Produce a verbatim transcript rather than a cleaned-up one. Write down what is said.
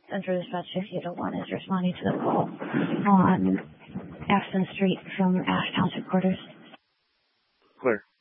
Central Dispatch fifty eight oh one is responding to the call on Aston Street from Ash Township Quarters. Clear.